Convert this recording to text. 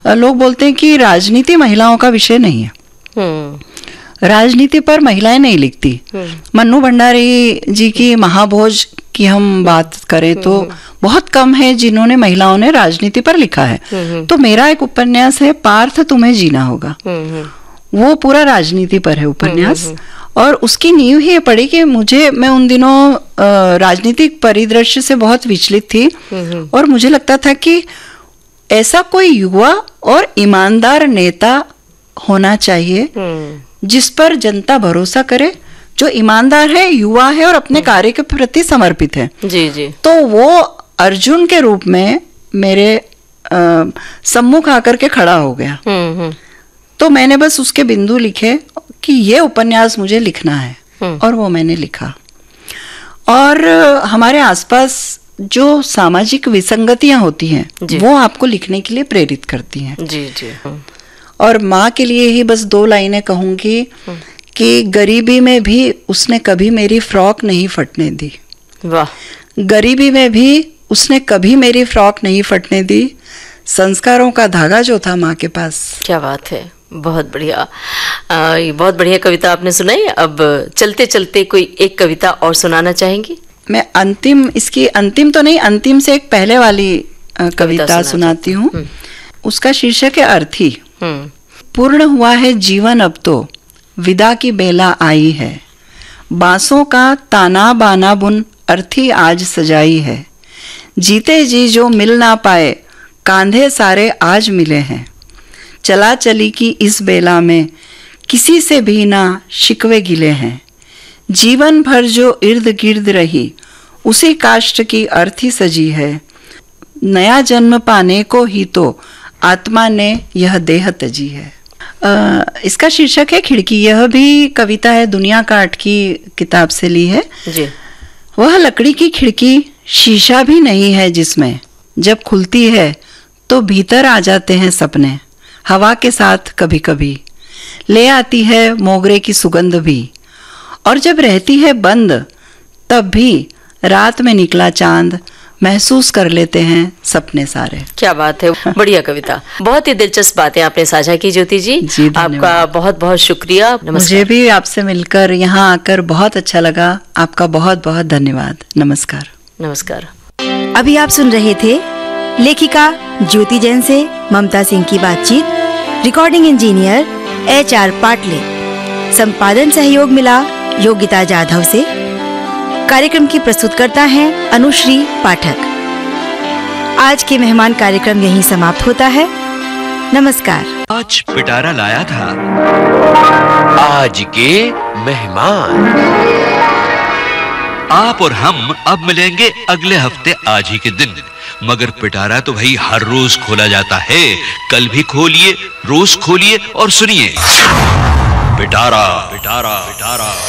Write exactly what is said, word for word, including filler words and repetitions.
लोग बोलते हैं कि राजनीति महिलाओं का विषय नहीं है, राजनीति पर महिलाएं नहीं लिखती। मन्नू भंडारी जी की महाभोज की हम बात करें तो बहुत कम है जिन्होंने महिलाओं ने राजनीति पर लिखा है। तो मेरा एक उपन्यास है पार्थ तुम्हें जीना होगा, वो पूरा राजनीति पर है उपन्यास। और उसकी नींव ही पड़ी कि मुझे, मैं उन दिनों राजनीतिक परिदृश्य से बहुत विचलित थी और मुझे लगता था कि ऐसा कोई युवा और ईमानदार नेता होना चाहिए जिस पर जनता भरोसा करे, जो ईमानदार है, युवा है और अपने कार्य के प्रति समर्पित है। जी जी। तो वो अर्जुन के रूप में मेरे सम्मुख आकर के खड़ा हो गया। तो मैंने बस उसके बिंदु लिखे कि ये उपन्यास मुझे लिखना है और वो मैंने लिखा। और हमारे आसपास जो सामाजिक विसंगतियां होती हैं वो आपको लिखने के लिए प्रेरित करती हैं। जी जी। और माँ के लिए ही बस दो लाइनें कहूंगी कि गरीबी में भी उसने कभी मेरी फ्रॉक नहीं फटने दी। वाह। गरीबी में भी उसने कभी मेरी फ्रॉक नहीं फटने दी, संस्कारों का धागा जो था माँ के पास। क्या बात है, बहुत बढ़िया। आ, ये बहुत बढ़िया कविता आपने सुनाई। अब चलते चलते कोई एक कविता और सुनाना चाहेंगी? मैं अंतिम, इसकी अंतिम तो नहीं, अंतिम से एक पहले वाली कविता, कविता सुनाती हूँ। उसका शीर्षक है अर्थी। पूर्ण हुआ है जीवन अब तो, विदा की बेला आई है, बांसों का ताना बाना बुन अर्थी आज सजाई है, जीते जी जो मिल ना पाए कांधे सारे आज मिले हैं, चला चली की इस बेला में किसी से भी ना शिकवे गिले हैं, जीवन भर जो इर्द गिर्द रही उसी काष्ठ की अर्थी सजी है, नया जन्म पाने को ही तो आत्मा ने यह देह तजी है। आ, इसका शीर्षक है खिड़की। यह भी कविता है दुनिया काट की किताब से ली है जी। वह लकड़ी की खिड़की शीशा भी नहीं है जिसमें जब खुलती है तो भीतर आ जाते हैं सपने, हवा के साथ कभी कभी ले आती है मोगरे की सुगंध भी, और जब रहती है बंद तब भी रात में निकला चांद महसूस कर लेते हैं सपने सारे। क्या बात है, बढ़िया कविता। बहुत ही दिलचस्प बातें आपने साझा की ज्योति जी, जी आपका बहुत बहुत शुक्रिया। मुझे भी आपसे मिलकर, यहाँ आकर बहुत अच्छा लगा। आपका बहुत बहुत धन्यवाद। नमस्कार। नमस्कार। अभी आप सुन रहे थे लेखिका ज्योति जैन से ममता सिंह की बातचीत। Recording engineer H R Patle, संपादन सहयोग मिला योगिता जाधव से। कार्यक्रम की प्रस्तुतकर्ता हैं अनुश्री पाठक। आज के मेहमान कार्यक्रम यहीं समाप्त होता है। नमस्कार। आज पिटारा लाया था आज के मेहमान। आप और हम अब मिलेंगे अगले हफ्ते आज ही के दिन, मगर पिटारा तो भाई हर रोज खोला जाता है। कल भी खोलिए, रोज खोलिए और सुनिए पिटारा पिटारा पिटारा।